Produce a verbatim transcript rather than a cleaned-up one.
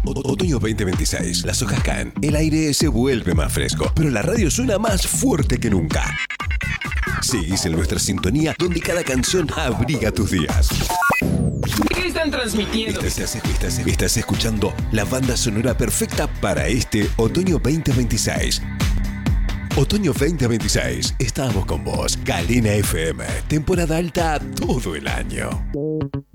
O- Otoño veinte veintiséis. Las hojas caen, el aire se vuelve más fresco, pero la radio suena más fuerte que nunca. Seguís en nuestra sintonía, donde cada canción abriga tus días. ¿Qué están transmitiendo? Estás, estás, estás escuchando la banda sonora perfecta para este Otoño veinte veintiséis. Otoño veinte veintiséis. Estamos con vos. Galena F M. Temporada alta todo el año.